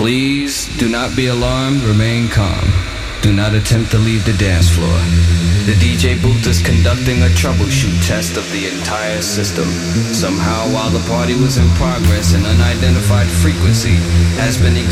Please do not be alarmed, remain calm. Do not attempt to leave the dance floor. The DJ booth is conducting a troubleshoot test of the entire system. Somehow, while the party was in progress, an unidentified frequency has been